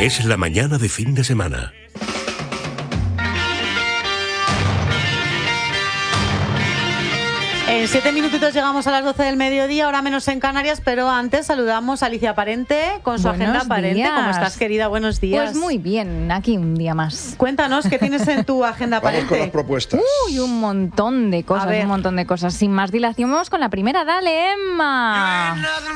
Es la mañana de fin de semana. En 7 minutitos llegamos a las 12 del mediodía, ahora menos en Canarias, pero antes saludamos a Alicia Parente con su agenda Parente. ¿Cómo estás, querida? Buenos días. Pues muy bien, aquí un día más. Cuéntanos, ¿qué tienes en tu agenda Parente? Vamos con las propuestas. Uy, un montón de cosas, Sin más dilación, vamos con la primera. ¡Dale, Emma!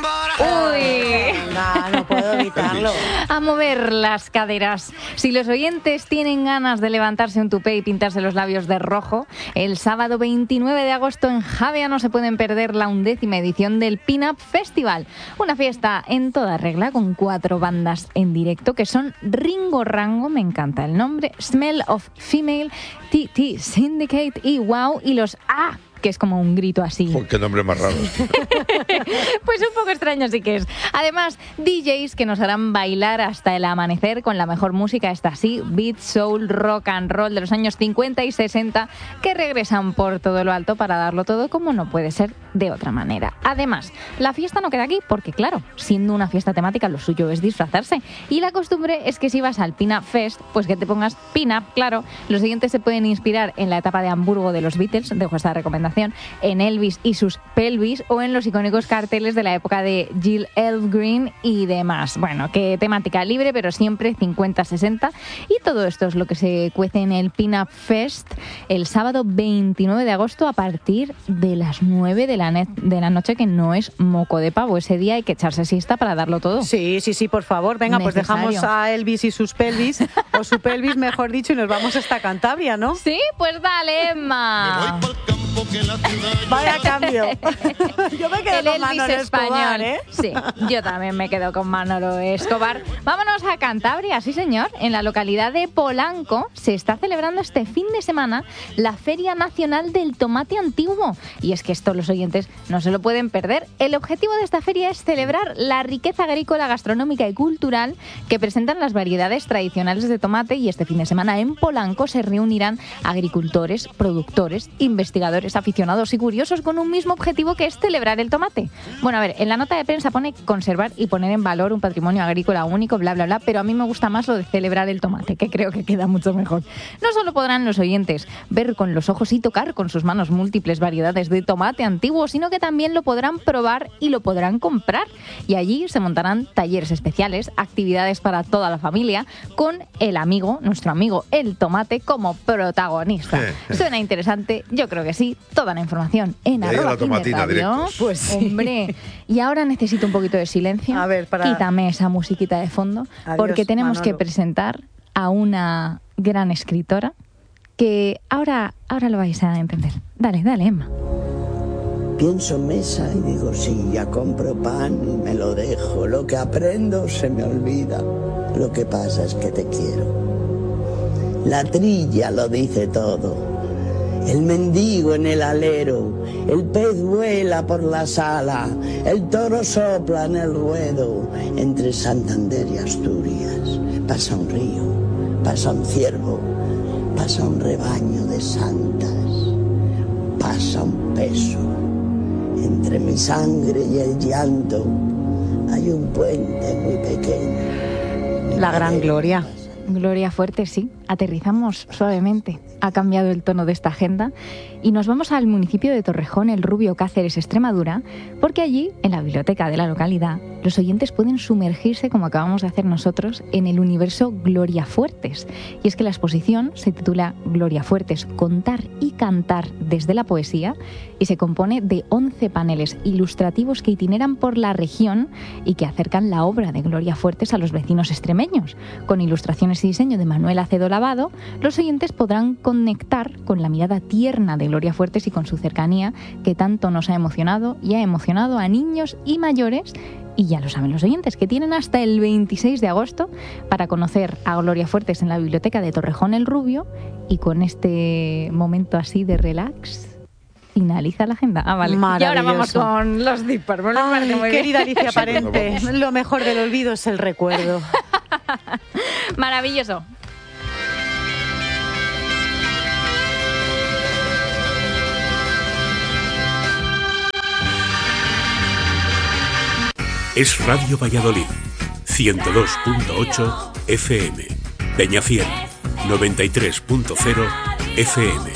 Uy, no puedo evitarlo. A mover las caderas. Si los oyentes tienen ganas de levantarse un tupé y pintarse los labios de rojo, el sábado 29 de agosto en Javea no se pueden perder la 11ª edición del Pin-Up Festival. Una fiesta en toda regla con 4 bandas en directo que son Ringo Rango, me encanta el nombre, Smell of Female, TT Syndicate y Wow, y los A, que es como un grito así. Qué nombre más raro. Pues un poco extraño sí que es. Además, DJs que nos harán bailar hasta el amanecer con la mejor música, esta sí, beat, soul, rock and roll de los años 50 y 60, que regresan por todo lo alto para darlo todo como no puede ser de otra manera. Además, la fiesta no queda aquí porque, claro, siendo una fiesta temática, lo suyo es disfrazarse. Y la costumbre es que si vas al Pin-Up Fest, pues que te pongas Pin-Up, claro. Los siguientes se pueden inspirar en la etapa de Hamburgo de los Beatles, dejo esta recomendación, en Elvis y sus pelvis o en los icónicos carteles de la época de Jill Elfgreen y demás. Bueno, que temática libre, pero siempre 50-60. Y todo esto es lo que se cuece en el Pin-Up Fest el sábado 29 de agosto a partir de las 9 de la noche, que no es moco de pavo. Ese día hay que echarse siesta para darlo todo. Sí, por favor. Venga, pues dejamos a Elvis y sus pelvis, o su pelvis, mejor dicho, y nos vamos hasta Cantabria, ¿no? Sí, pues dale, Emma. Vaya cambio. Yo me quedo el con Manolo Elvis Escobar, español. ¿eh? Sí, yo también me quedo con Manolo Escobar. Vámonos a Cantabria, sí señor. En la localidad de Polanco se está celebrando este fin de semana la Feria Nacional del Tomate Antiguo. Y es que esto los oyentes no se lo pueden perder. El objetivo de esta feria es celebrar la riqueza agrícola, gastronómica y cultural que presentan las variedades tradicionales de tomate, y este fin de semana en Polanco se reunirán agricultores, productores, investigadores, aficionados y curiosos con un mismo objetivo, que es celebrar el tomate. Bueno, a ver, en la nota de prensa pone conservar y poner en valor un patrimonio agrícola único, bla, bla, bla, pero a mí me gusta más lo de celebrar el tomate, que creo que queda mucho mejor. No solo podrán los oyentes ver con los ojos y tocar con sus manos múltiples variedades de tomate antiguo, sino que también lo podrán probar y lo podrán comprar. Y allí se montarán talleres especiales, actividades para toda la familia, con el amigo, nuestro amigo el tomate, como protagonista. Suena interesante, yo creo que sí. Toda la información en @radio. Pues hombre, y ahora necesito un poquito de silencio. A ver, quítame esa musiquita de fondo. Adiós, porque tenemos Manolo. que presentar a una gran escritora que ahora lo vais a entender. Dale, Emma. Pienso en mesa y digo, sí, ya compro pan y me lo dejo. Lo que aprendo se me olvida. Lo que pasa es que te quiero. La trilla lo dice todo. El mendigo en el alero, el pez vuela por la sala, el toro sopla en el ruedo. Entre Santander y Asturias pasa un río, pasa un ciervo, pasa un rebaño de santas, pasa un peso. Entre mi sangre y el llanto hay un puente muy pequeño. La gran Gloria. Gloria Fuerte, sí. Aterrizamos suavemente. Ha cambiado el tono de esta agenda y nos vamos al municipio de Torrejón, el Rubio, Cáceres, Extremadura, porque allí, en la biblioteca de la localidad, los oyentes pueden sumergirse, como acabamos de hacer nosotros, en el universo Gloria Fuertes. Y es que la exposición se titula Gloria Fuertes, contar y cantar desde la poesía, y se compone de 11 paneles ilustrativos que itineran por la región y que acercan la obra de Gloria Fuertes a los vecinos extremeños. Con ilustraciones y diseño de Manuel Acedo Lavado, los oyentes podrán conectar con la mirada tierna de Gloria Fuertes y con su cercanía, que tanto nos ha emocionado y ha emocionado a niños y mayores. Y ya lo saben los oyentes, que tienen hasta el 26 de agosto para conocer a Gloria Fuertes en la biblioteca de Torrejón el Rubio. Y con este momento así de relax finaliza la agenda. Vale. Y ahora vamos con los Deep Purple. Querida Alicia Parente, lo mejor del olvido es el recuerdo. Maravilloso. Es Radio Valladolid, 102.8 FM. Peñafiel, 93.0 FM.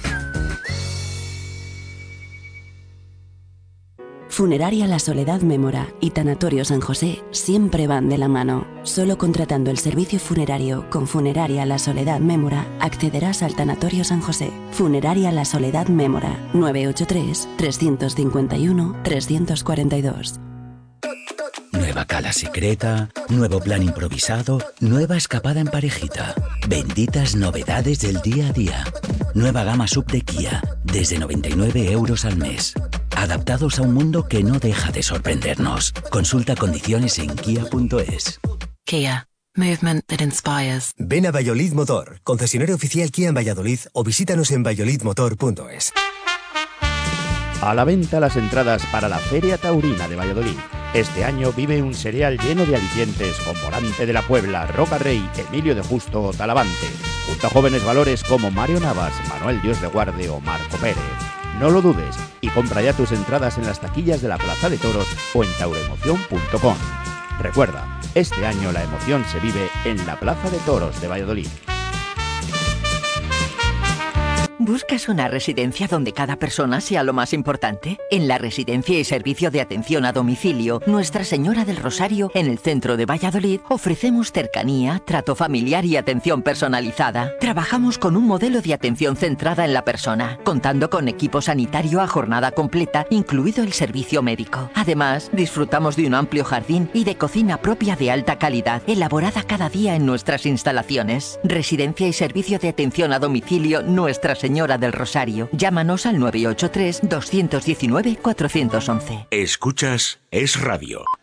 Funeraria La Soledad Mémora y Tanatorio San José siempre van de la mano. Solo contratando el servicio funerario con Funeraria La Soledad Mémora accederás al Tanatorio San José. Funeraria La Soledad Mémora, 983-351-342. Nueva cala secreta, nuevo plan improvisado, nueva escapada en parejita. Benditas novedades del día a día. Nueva gama sub de Kia, desde 99 euros al mes. Adaptados a un mundo que no deja de sorprendernos. Consulta condiciones en kia.es. Kia. Movement that inspires. Ven a Valladolid Motor, concesionario oficial Kia en Valladolid, o visítanos en valladolidmotor.es. A la venta las entradas para la Feria Taurina de Valladolid. Este año vive un serial lleno de alicientes con Morante de la Puebla, Roca Rey, Emilio de Justo o Talavante, junto a jóvenes valores como Mario Navas, Manuel Dios de Guarde o Marco Pérez. No lo dudes y compra ya tus entradas en las taquillas de la Plaza de Toros o en tauroemoción.com. Recuerda, este año la emoción se vive en la Plaza de Toros de Valladolid. ¿Buscas una residencia donde cada persona sea lo más importante? En la Residencia y Servicio de Atención a Domicilio Nuestra Señora del Rosario, en el centro de Valladolid, ofrecemos cercanía, trato familiar y atención personalizada. Trabajamos con un modelo de atención centrada en la persona, contando con equipo sanitario a jornada completa, incluido el servicio médico. Además, disfrutamos de un amplio jardín y de cocina propia de alta calidad, elaborada cada día en nuestras instalaciones. Residencia y Servicio de Atención a Domicilio Nuestra Señora del Rosario. Llámanos al 983 219 411. Escuchas Es Radio.